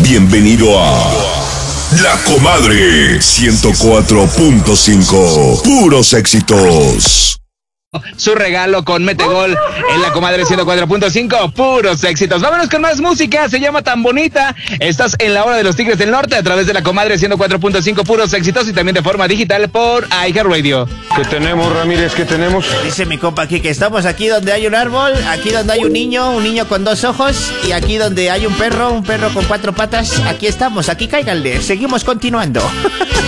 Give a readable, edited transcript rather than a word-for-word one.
Bienvenido a La Comadre 104.5. Puros éxitos. Su regalo con Metegol en La Comadre 104.5, puros éxitos. Vámonos con más música, se llama Tan Bonita. Estás en la hora de los Tigres del Norte a través de La Comadre 104.5, puros éxitos, y también de forma digital por iHeartRadio. ¿Qué tenemos, Ramírez? ¿Qué tenemos? Dice mi compa aquí que estamos aquí donde hay un árbol, aquí donde hay un niño con 2 ojos, y aquí donde hay un perro con 4 patas. Aquí estamos, aquí cáiganle, seguimos continuando.